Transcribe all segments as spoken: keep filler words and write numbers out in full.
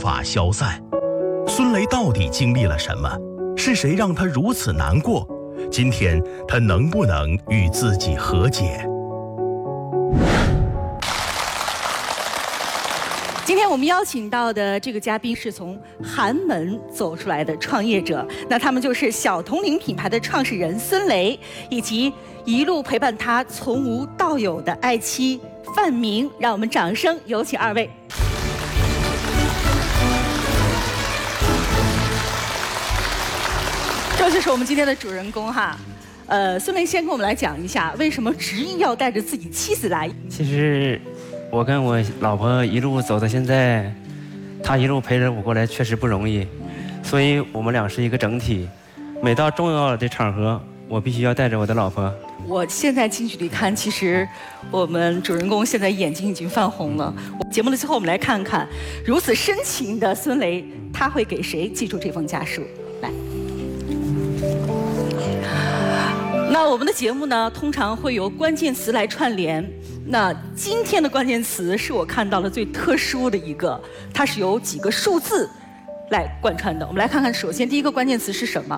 法消散。孙雷到底经历了什么？是谁让他如此难过？今天他能不能与自己和解？ 今天我们邀请到的这个嘉宾是从寒门走出来的创业者，那他们就是小铜铃品牌的创始人孙雷，以及一路陪伴他从无到有的爱妻范明。让我们掌声有请二位。这就是我们今天的主人公哈。呃，孙雷先跟我们来讲一下，为什么执意要带着自己妻子来？ 其实我跟我老婆一路走到现在，她一路陪着我过来，确实不容易，所以我们俩是一个整体。每到重要的场合，我必须要带着我的老婆。 我现在近距离看，其实我们主人公现在眼睛已经泛红了。节目的最后，我们来看看如此深情的孙雷，他会给谁寄出这封家书？来。那我们的节目呢，通常会由关键词来串联。那今天的关键词是我看到了最特殊的一个，它是由几个数字来贯穿的。我们来看看，首先第一个关键词是什么？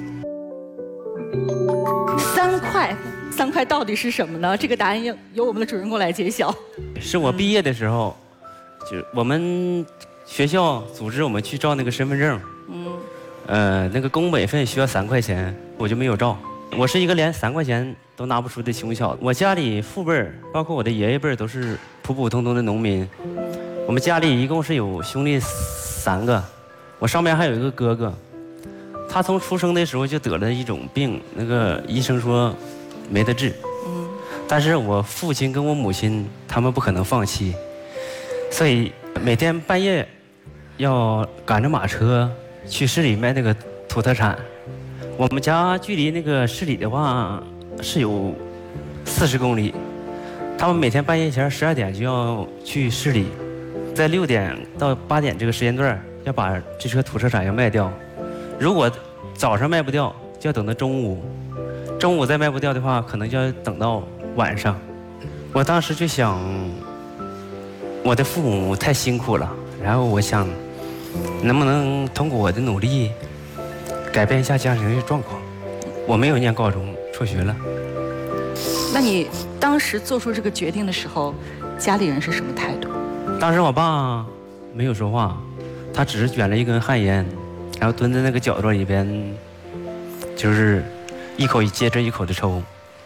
三块。三块到底是什么呢？这个答案要由我们的主人公来揭晓。 是我毕业的时候，就我们学校组织我们去照那个身份证，嗯，呃，那个工本费需要三块钱，我就没有照。我是一个连三块钱都拿不出的穷小子。我家里父辈儿，包括我的爷爷辈儿，都是普普通通的农民。我们家里一共是有兄弟三个，我上面还有一个哥哥。他从出生的时候就得了一种病，那个医生说没得治。嗯。但是我父亲跟我母亲他们不可能放弃，所以每天半夜要赶着马车去市里卖那个土特产。我们家距离那个市里的话是有四十公里，他们每天半夜前十二点就要去市里，在六点到八点这个时间段要把这车土特产要卖掉。如果早上卖不掉，就要等到中午；中午再卖不掉的话，可能就要等到晚上。我当时就想，我的父母太辛苦了，然后我想，能不能通过我的努力，改变一下家庭的状况。我没有念高中，辍学了。 那你当时做出这个决定的时候，家里人是什么态度？ 当时我爸没有说话，他只是卷了一根旱烟，然后蹲在那个角落里边，就是一口接着一口的抽。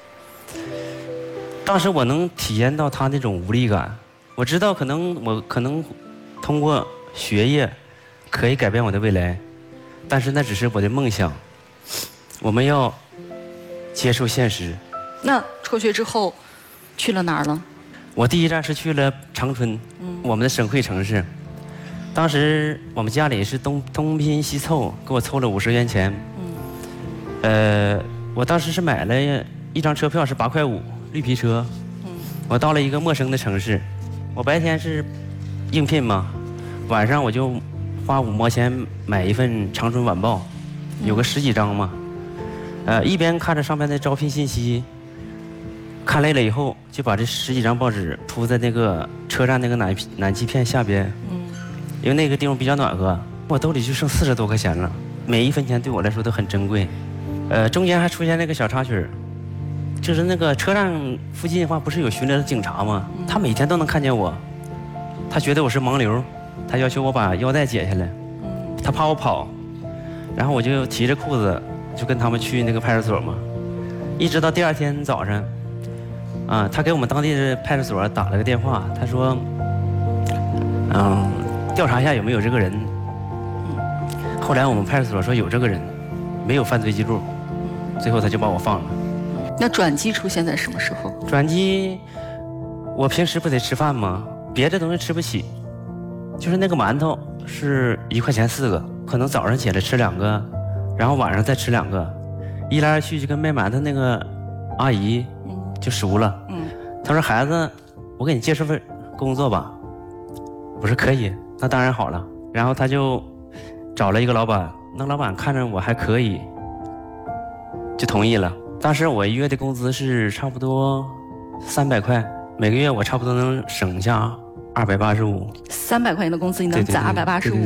当时我能体验到他那种无力感，我知道可能我可能通过学业可以改变我的未来，但是那只是我的梦想。我们要接受现实。 那辍学之后去了哪儿了？ 我第一站是去了长春，嗯、我们的省会城市。当时我们家里是东东拼西凑，给我凑了五十元钱。嗯、呃，我当时是买了一张车票，是八块五，绿皮车。嗯、我到了一个陌生的城市，我白天是应聘嘛，晚上我就花五毛钱买一份《长春晚报》，有个十几张嘛。呃，一边看着上面的招聘信息，看累了以后，就把这十几张报纸铺在那个车站那个暖暖气片下边。嗯。因为那个地方比较暖和，我兜里就剩四十多块钱了，每一分钱对我来说都很珍贵。呃，中间还出现那个小插曲，就是那个车站附近的话，不是有巡逻的警察吗？他每天都能看见我，他觉得我是盲流，他要求我把腰带解下来，他怕我跑，然后我就提着裤子就跟他们去那个派出所嘛，一直到第二天早上，啊，他给我们当地的派出所打了个电话，他说，嗯，调查一下有没有这个人。后来我们派出所说有这个人，没有犯罪记录，最后他就把我放了。 那转机出现在什么时候？ 转机，我平时不得吃饭吗？别的东西吃不起，就是那个馒头是一块钱四个，可能早上起来吃两个，然后晚上再吃两个，一来二去就跟卖馒头那个阿姨就熟了。嗯，她说孩子，我给你介绍份工作吧。我说可以，那当然好了。然后他就找了一个老板，那老板看着我还可以，就同意了。当时我一月的工资是差不多三百块，每个月我差不多能省下二百八十五。 三百块钱的工资，你能攒二百八十五。